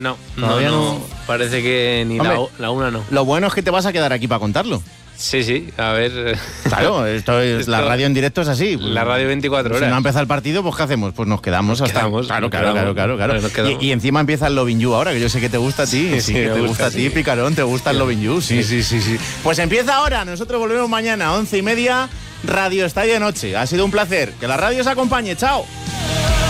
No, Todavía no. Parece que ni Hombre, la una no. Lo bueno es que te vas a quedar aquí para contarlo. Sí, a ver. Claro, la radio en directo es así. La radio 24 horas. Si no empieza el partido, pues ¿qué hacemos? Pues nos quedamos hasta... Claro. Y encima empieza el Lovin' You ahora, que yo sé que te gusta a ti. Sí, que te gusta a ti, Picarón, te gusta el Lovin' You. Sí. Pues empieza ahora, nosotros volvemos mañana, 11:30, Radio Estadio de Noche. Ha sido un placer. Que la radio os acompañe, chao.